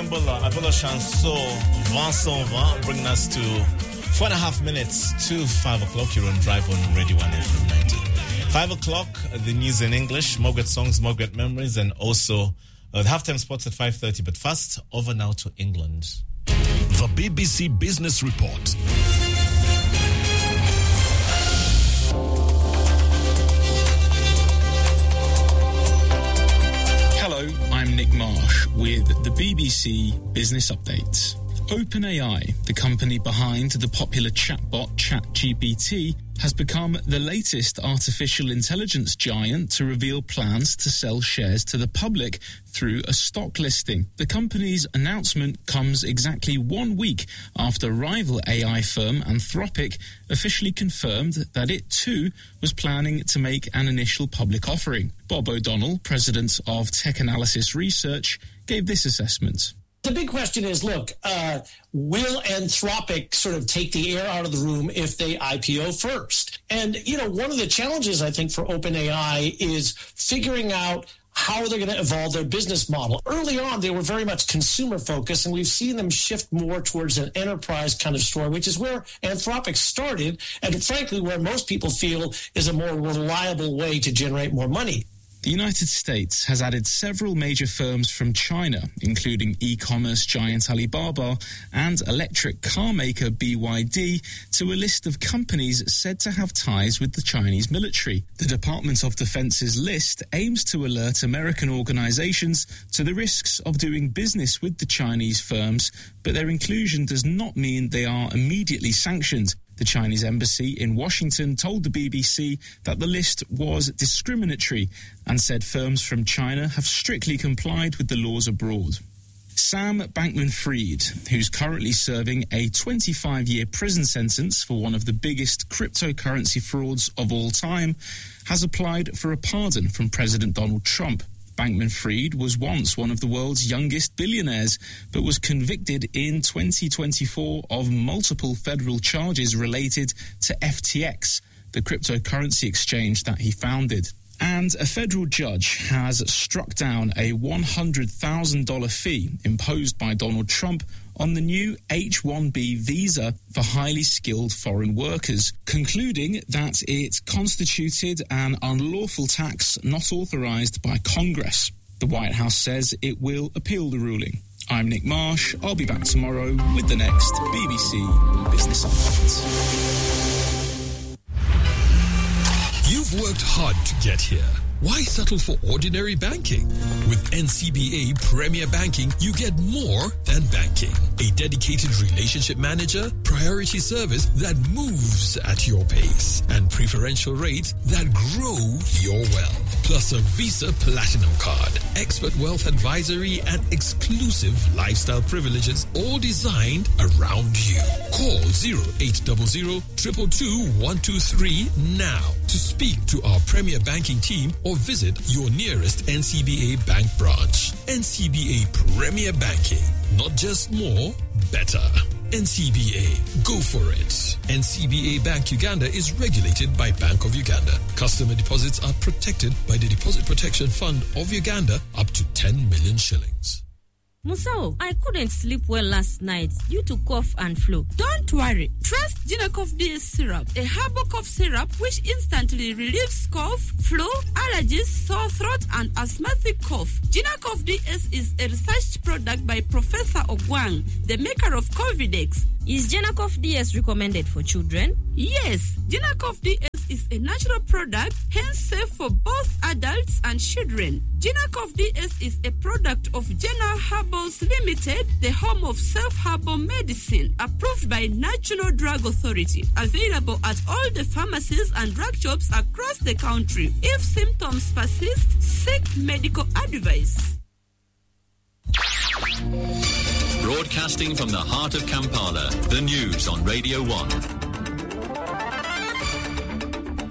Abimbola, Apollo Chanson, Vincent Van, bringing us to 4.5 minutes to 5 o'clock. You're on Drive on Radio 1 FM 90. 5 o'clock, the news in English, Margaret songs, Margaret memories, and also the halftime sports at 5:30. But first, over now to England. The BBC Business Report. Hello, I'm Nick Marsh with the BBC Business Update. OpenAI, the company behind the popular chatbot ChatGPT, has become the latest artificial intelligence giant to reveal plans to sell shares to the public through a stock listing. The company's announcement comes exactly 1 week after rival AI firm Anthropic officially confirmed that it too was planning to make an initial public offering. Bob O'Donnell, president of Tech Analysis Research, gave this assessment. The big question is, look, will Anthropic sort of take the air out of the room if they IPO first? And, you know, one of the challenges, I think, for OpenAI is figuring out how they're going to evolve their business model. Early on, they were very much consumer focused, and we've seen them shift more towards an enterprise kind of story, which is where Anthropic started, and frankly, where most people feel is a more reliable way to generate more money. The United States has added several major firms from China, including e-commerce giant Alibaba and electric car maker BYD, to a list of companies said to have ties with the Chinese military. The Department of Defense's list aims to alert American organizations to the risks of doing business with the Chinese firms, but their inclusion does not mean they are immediately sanctioned. The Chinese embassy in Washington told the BBC that the list was discriminatory and said firms from China have strictly complied with the laws abroad. Sam Bankman-Fried, who's currently serving a 25-year prison sentence for one of the biggest cryptocurrency frauds of all time, has applied for a pardon from President Donald Trump. Bankman-Fried was once one of the world's youngest billionaires, but was convicted in 2024 of multiple federal charges related to FTX, the cryptocurrency exchange that he founded. And a federal judge has struck down a $100,000 fee imposed by Donald Trump on the new H-1B visa for highly skilled foreign workers, concluding that it constituted an unlawful tax not authorized by Congress. The White House says it will appeal the ruling. I'm Nick Marsh. I'll be back tomorrow with the next BBC Business Update. You've worked hard to get here. Why settle for ordinary banking? With NCBA Premier Banking, you get more than banking. A dedicated relationship manager, priority service that moves at your pace, and preferential rates that grow your wealth. Plus a Visa Platinum Card, expert wealth advisory, and exclusive lifestyle privileges, all designed around you. Call 0800 222 123 now to speak to our Premier Banking team or visit your nearest NCBA Bank branch. NCBA Premier Banking. Not just more, better. NCBA. Go for it. NCBA Bank Uganda is regulated by Bank of Uganda. Customer deposits are protected by the Deposit Protection Fund of Uganda up to 10 million shillings. Musao, I couldn't sleep well last night due to cough and flu. Don't worry. Trust Genacof DS syrup, a herbal cough syrup which instantly relieves cough, flu, allergies, sore throat, and asthmatic cough. Genacof DS is a research product by Professor Ogwang, the maker of Covidex. Is Genacof DS recommended for children? Yes, Genacof DS is a natural product, hence safe for both adults and children. Genacof DS is a product of Gena Herbals Limited, the home of self-herbal medicine, approved by National Drug Authority. Available at all the pharmacies and drug shops across the country. If symptoms persist, seek medical advice. Broadcasting from the heart of Kampala, the news on Radio 1.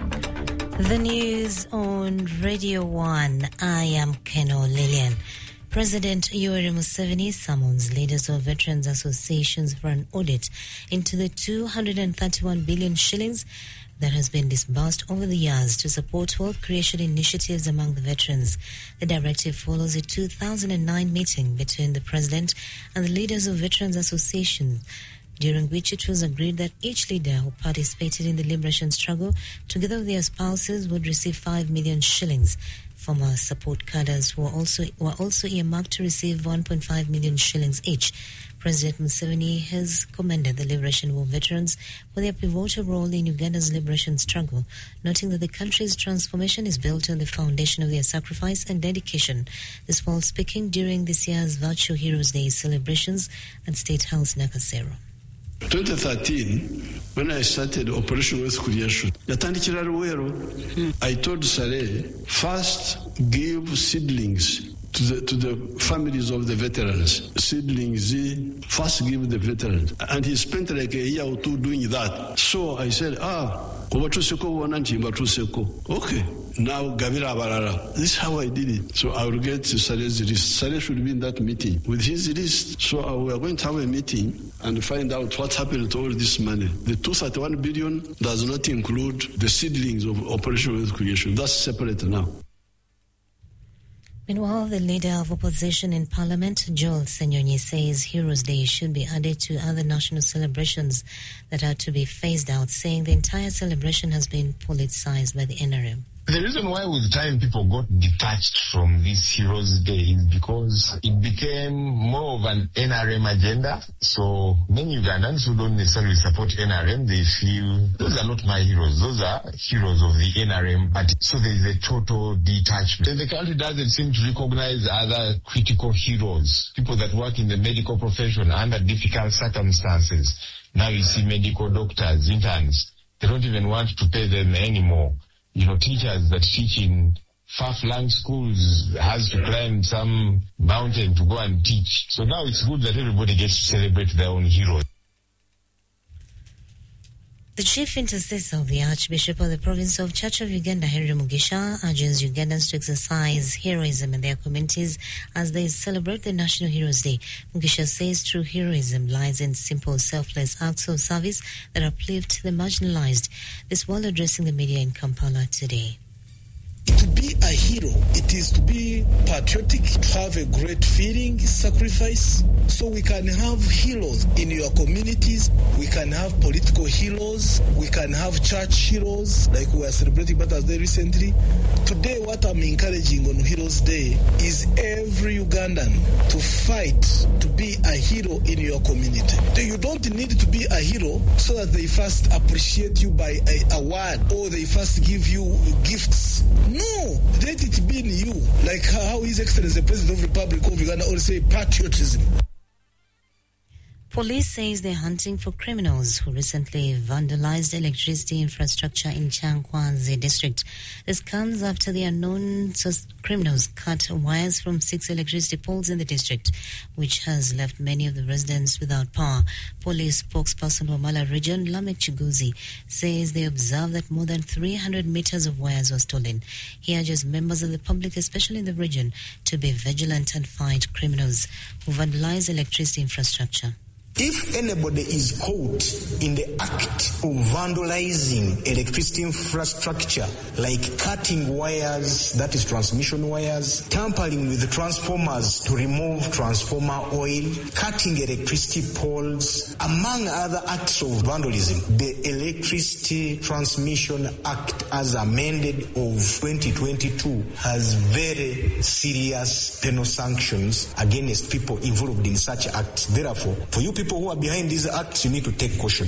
The news on Radio 1. I am Keno Lillian. President Yoweri Museveni summons leaders of veterans associations for an audit into the 231 billion shillings that has been disbursed over the years to support wealth creation initiatives among the veterans. The directive follows a 2009 meeting between the president and the leaders of veterans associations, during which it was agreed that each leader who participated in the liberation struggle, together with their spouses, would receive 5 million shillings. Former support cadres were also earmarked to receive 1.5 million shillings each. President Museveni has commended the Liberation War veterans for their pivotal role in Uganda's liberation struggle, noting that the country's transformation is built on the foundation of their sacrifice and dedication. This while speaking during this year's Virtual Heroes Day celebrations at State House, Nakasero. 2013, when I started Operation Wealth Creation, I told Saleh, first give seedlings to the families of the veterans. Seedlings, first give the veterans. And he spent like a year or two doing that. So I said, okay. Now, Gavira Barara. This is how I did it. So I will get Saleh's list. Saleh should be in that meeting with his list. So we are going to have a meeting and find out what happened to all this money. The 231 billion does not include the seedlings of Operation Wealth Creation. That's separate now. Meanwhile, the leader of opposition in Parliament, Joel Senyonyi, says Heroes Day should be added to other national celebrations that are to be phased out, saying the entire celebration has been politicized by the NRM. The reason why with time people got detached from this Heroes Day is because it became more of an NRM agenda. So many Ugandans who don't necessarily support NRM, they feel those are not my heroes. Those are heroes of the NRM party. So there is a total detachment. The country doesn't seem to recognize other critical heroes, people that work in the medical profession under difficult circumstances. Now you see medical doctors, interns. They don't even want to pay them anymore. You know, teachers that teach in far-flung schools has to climb some mountain to go and teach. So now it's good that everybody gets to celebrate their own heroes. The chief intercessor of the Archbishop of the Province of Church of Uganda, Henry Mugisha, urges Ugandans to exercise heroism in their communities as they celebrate the National Heroes Day. Mugisha says true heroism lies in simple, selfless acts of service that uplift the marginalized. This while addressing the media in Kampala today. To be a hero, it is to be patriotic, to have a great feeling, sacrifice. So we can have heroes in your communities. We can have political heroes. We can have church heroes, like we are celebrating Mother's Day recently. Today, what I'm encouraging on Heroes Day is every Ugandan to fight to be a hero in your community. You don't need to be a hero so that they first appreciate you by a award or they first give you gifts. No, let it be in you, like how His Excellency the President of the Republic of Uganda always say patriotism. Police says they're hunting for criminals who recently vandalized electricity infrastructure in Chankwanzi district. This comes after the unknown criminals cut wires from 6 electricity poles in the district, which has left many of the residents without power. Police spokesperson Wamala Region, Lamek Chiguzi, says they observed that more than 300 meters of wires were stolen. He urges members of the public, especially in the region, to be vigilant and fight criminals who vandalize electricity infrastructure. If anybody is caught in the act of vandalizing electricity infrastructure, like cutting wires, that is transmission wires, tampering with transformers to remove transformer oil, cutting electricity poles, among other acts of vandalism, the Electricity Transmission Act as amended of 2022 has very serious penal sanctions against people involved in such acts. Therefore, for you people who are behind these acts, you need to take caution.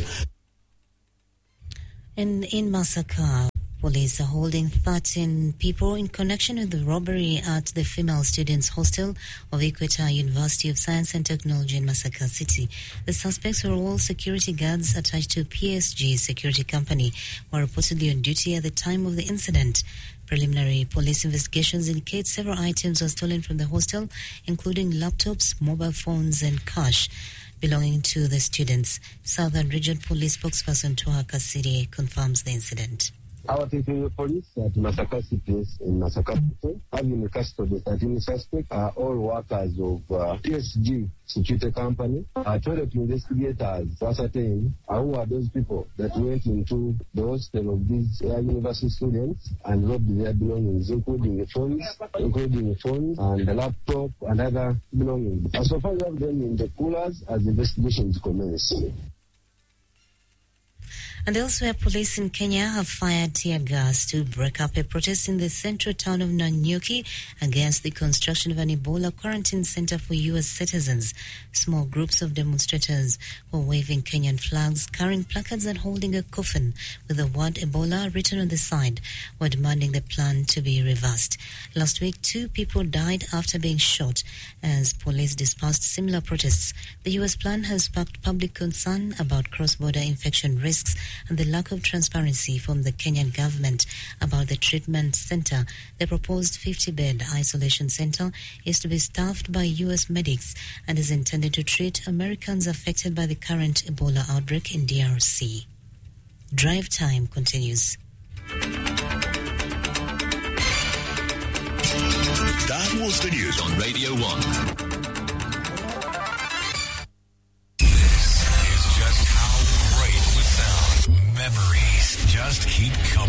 And in Masaka, police are holding 13 people in connection with the robbery at the female students' hostel of Equator University of Science and Technology in Masaka City. The suspects were all security guards attached to PSG security company, who were reportedly on duty at the time of the incident. Preliminary police investigations indicate several items were stolen from the hostel, including laptops, mobile phones, and cash belonging to the students. Southern Region Police spokesperson Tuha Kasiri confirms the incident. Our Territorial Police at Masaka Place in Masaka City have in custody 13 suspects, all workers of PSG Security Company. Toilet investigators ascertain who are those people that went into the hostel of these university students and robbed their belongings, including phones and the laptop and other belongings. And so far, we have them in the coolers as investigations commence. And elsewhere, police in Kenya have fired tear gas to break up a protest in the central town of Nanyuki against the construction of an Ebola quarantine center for U.S. citizens. Small groups of demonstrators were waving Kenyan flags, carrying placards and holding a coffin with the word Ebola written on the side, were demanding the plan to be reversed. Last week, 2 people died after being shot as police dispersed similar protests. The U.S. plan has sparked public concern about cross-border infection risks and the lack of transparency from the Kenyan government about the treatment center. The proposed 50-bed isolation center is to be staffed by U.S. medics and is intended to treat Americans affected by the current Ebola outbreak in DRC. Drive Time continues. That was the news on Radio 1. Memories just keep coming.